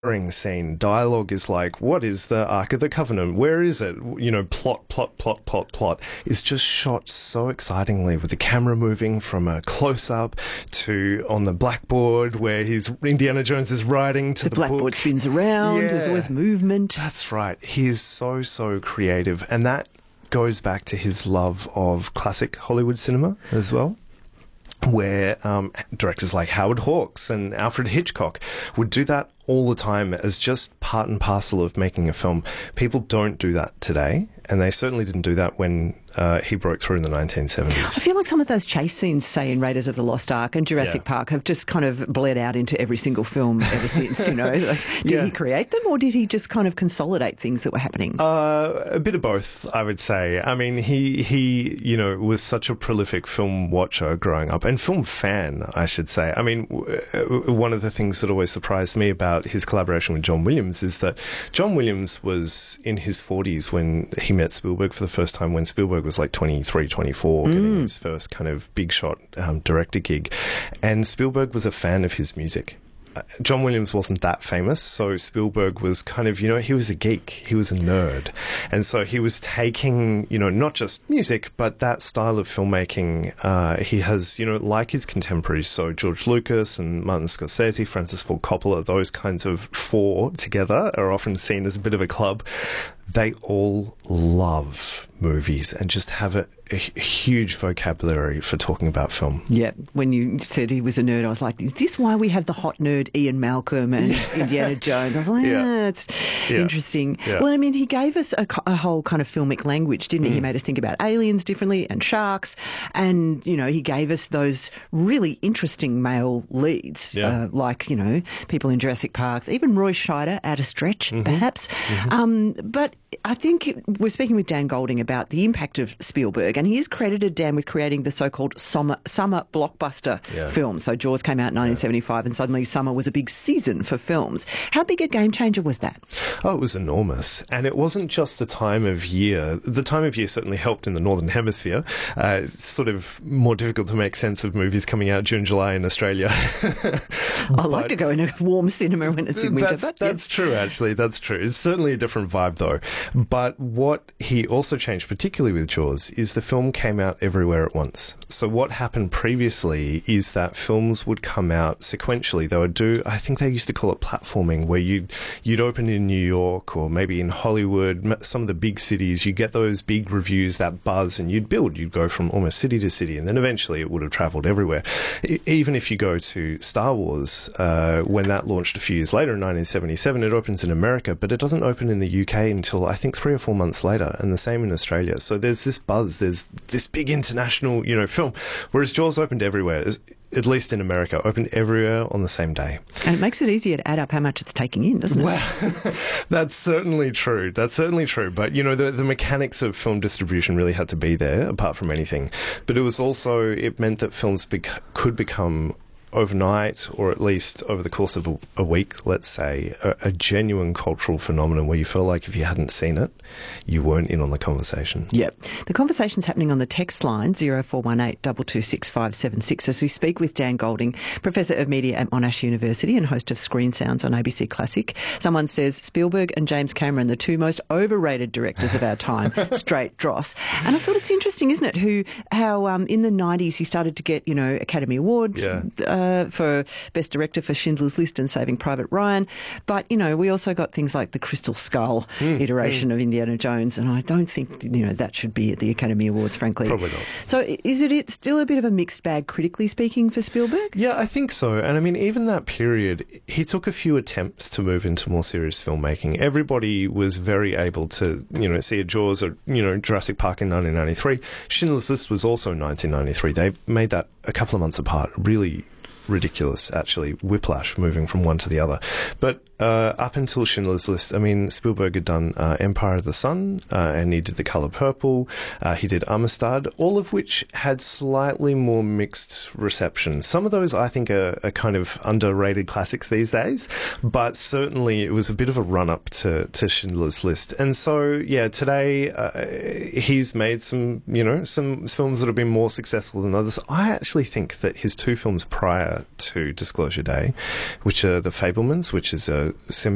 scene. Dialogue is like, what is the Ark of the Covenant? Where is it? You know, plot. It's just shot so excitingly with the camera moving from a close-up to on the blackboard where Indiana Jones is writing to the blackboard book. Spins around. Yeah. There's always movement. That's right. He is so creative. And that goes back to his love of classic Hollywood cinema as well, where directors like Howard Hawks and Alfred Hitchcock would do that all the time as just part and parcel of making a film. People don't do that today, and they certainly didn't do that when he broke through in the 1970s. I feel like some of those chase scenes, say, in Raiders of the Lost Ark and Jurassic Park, have just kind of bled out into every single film ever since, you know. Did he create them, or did he just kind of consolidate things that were happening? A bit of both, I would say. I mean, he you know, was such a prolific film watcher growing up, and film fan, I should say. I mean, one of the things that always surprised me about his collaboration with John Williams is that John Williams was in his 40s when he met Spielberg for the first time, when Spielberg was like 23, 24, getting his first kind of big shot director gig. And Spielberg was a fan of his music. John Williams wasn't that famous, so Spielberg was kind of, you know, he was a geek, he was a nerd. And so he was taking, you know, not just music, but that style of filmmaking. He has, you know, like his contemporaries, so George Lucas and Martin Scorsese, Francis Ford Coppola, those kinds of four together are often seen as a bit of a club. They all love movies and just have a huge vocabulary for talking about film. Yeah, when you said he was a nerd, I was like, is this why we have the hot nerd Ian Malcolm and Indiana Jones? I was like, it's interesting. Yeah. Well, I mean, he gave us a whole kind of filmic language, didn't he? He made us think about aliens differently and sharks, and, you know, he gave us those really interesting male leads, like, you know, people in Jurassic Park, even Roy Scheider at a stretch, perhaps. But I think we're speaking with Dan Golding about the impact of Spielberg, and he is credited, Dan, with creating the so-called summer blockbuster film. So Jaws came out in 1975, and suddenly summer was a big season for films. How big a game changer was that? Oh, it was enormous. And it wasn't just the time of year. The time of year certainly helped in the Northern Hemisphere. It's sort of more difficult to make sense of movies coming out June, July in Australia. I like to go in a warm cinema when it's in winter. That's true, actually. That's true. It's certainly a different vibe, though. But what he also changed, particularly with Jaws, is the film came out everywhere at once. So what happened previously is that films would come out sequentially. They would do, I think they used to call it platforming, where you'd open in New York or maybe in Hollywood, some of the big cities. You get those big reviews, that buzz, and you'd build. You'd go from almost city to city, and then eventually it would have travelled everywhere. Even if you go to Star Wars, when that launched a few years later in 1977, it opens in America, but it doesn't open in the UK until I think 3 or 4 months later, and the same in Australia. So there's this buzz, there's this big international, you know, film, whereas Jaws opened everywhere, at least in America, opened everywhere on the same day. And it makes it easier to add up how much it's taking in, doesn't it? Well, that's certainly true. That's certainly true. But, you know, the mechanics of film distribution really had to be there, apart from anything. But it was also, it meant that films could become overnight, or at least over the course of a week, let's say, a genuine cultural phenomenon where you feel like if you hadn't seen it, you weren't in on the conversation. Yep. The conversation's happening on the text line 0418 226 576 as we speak with Dan Golding, Professor of Media at Monash University and host of Screen Sounds on ABC Classic. Someone says Spielberg and James Cameron, the two most overrated directors of our time, straight dross. And I thought it's interesting, isn't it, how in the 90s he started to get, you know, Academy Award for Best Director for Schindler's List and Saving Private Ryan. But, you know, we also got things like the Crystal Skull iteration of Indiana Jones, and I don't think, you know, that should be at the Academy Awards, frankly. Probably not. So is it still a bit of a mixed bag, critically speaking, for Spielberg? Yeah, I think so. And I mean, even that period, he took a few attempts to move into more serious filmmaking. Everybody was very able to, you know, see a Jaws or, you know, Jurassic Park in 1993. Schindler's List was also in 1993. They made that a couple of months apart. Really ridiculous, actually. Whiplash, moving from one to the other. But up until Schindler's List, I mean, Spielberg had done Empire of the Sun, and he did The Colour Purple. He did Amistad, all of which had slightly more mixed reception. Some of those, I think, are kind of underrated classics these days, but certainly it was a bit of a run-up to Schindler's List. And so, yeah, today he's made some films that have been more successful than others. I actually think that his two films prior to Disclosure Day, which are The Fabelmans, which is a